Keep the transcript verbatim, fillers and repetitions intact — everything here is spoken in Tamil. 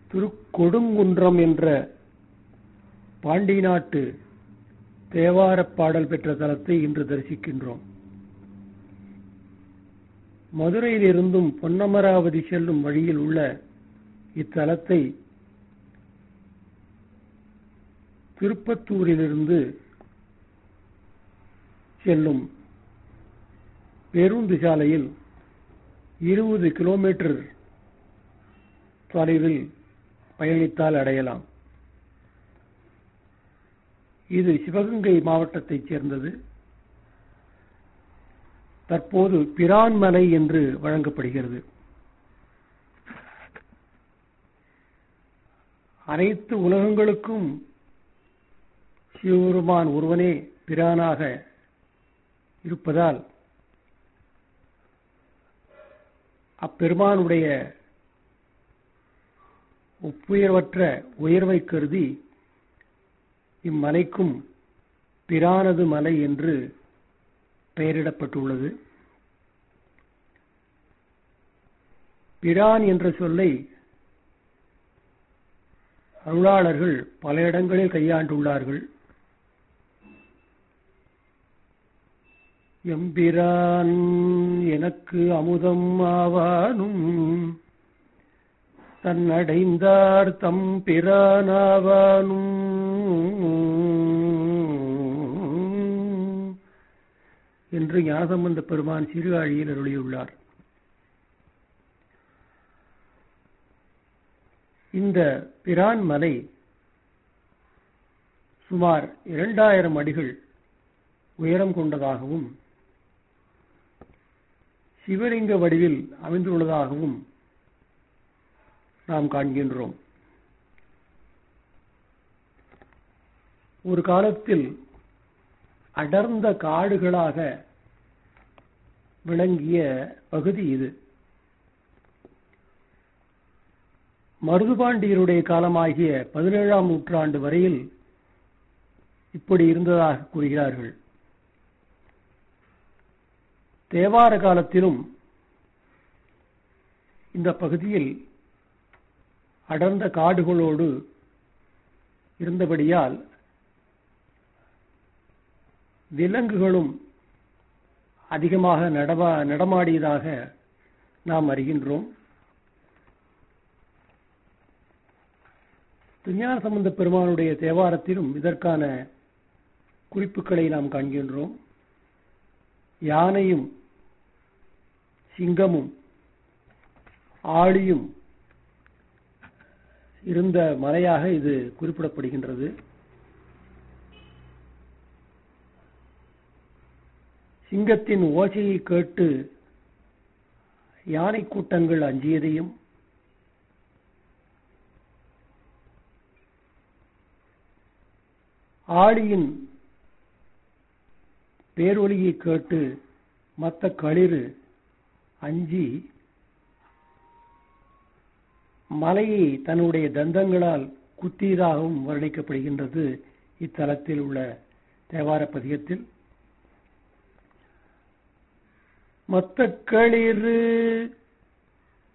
திருக்கொடுங்குன்றம் என்ற பாண்டி நாட்டு தேவாரப் பாடல் பெற்ற தலத்தை இன்று தரிசிக்கின்றோம். மதுரையிலிருந்தும் பொன்னமராவதி செல்லும் வழியில் உள்ள இத்தலத்தை திருப்பத்தூரிலிருந்து செல்லும் பேருந்து சாலையில் இருபது கிலோமீட்டர் தொலைவில் பயணித்தால் அடையலாம். இது சிவகங்கை மாவட்டத்தைச் சேர்ந்தது. தற்போது பிரான்மலை என்று வழங்கப்படுகிறது. அனைத்து உலகங்களுக்கும் சிவபெருமான் ஒருவனே பிரானாக இருப்பதால் அப்பெருமானுடைய ஒப்புயர்வற்ற உயர்வை கருதி இம்மலைக்கும் பிரானது மலை என்று பெயரிடப்பட்டுள்ளது. பிரான் என்ற சொல்லை அருளாளர்கள் பல இடங்களில் கையாண்டுள்ளார்கள். எம்பிரான் எனக்கு அமுதம் ஆவானும் தன்னடைந்தார் தம் பிரானாவானும் என்று ஞானசம்பந்த பெருமான் சிறுகாழியில் அருளியுள்ளார். இந்த பிரான் மலை சுமார் இரண்டாயிரம் அடிகள் உயரம் கொண்டதாகவும் சிவலிங்க வடிவில் அமைந்துள்ளதாகவும் நாம் காண்கின்றோம். ஒரு காலத்தில் அடர்ந்த காடுகளாக விளங்கிய பகுதி இது. மருதுபாண்டியருடைய காலமாகிய பதினேழாம் நூற்றாண்டு வரையில் இப்படி இருந்ததாக கூறுகிறார்கள். தேவார காலத்திலும் இந்த பகுதியில் அடர்ந்த காடுகளோடு இருந்தபடியால் விலங்குகளும் அதிகமாக நடமா நடமாடியதாக நாம் அறிகின்றோம். திருஞான சம்பந்த பெருமானுடைய தேவாரத்திலும் இதற்கான குறிப்புகளை நாம் காண்கின்றோம். யானையும் சிங்கமும் ஆழியும் இருந்த மலையாக இது குறிப்பிடப்படுகின்றது. சிங்கத்தின் ஓசையை கேட்டு யானை கூட்டங்கள் அஞ்சியதையும், ஆழியின் பேரொலியை கேட்டு மத்த களிறு அஞ்சி மலையை தன்னுடைய தந்தங்களால் குத்தியதாகவும் வர்ணிக்கப்படுகின்றது இத்தலத்தில் உள்ள தேவார பதிகத்தில். மத்த களிறு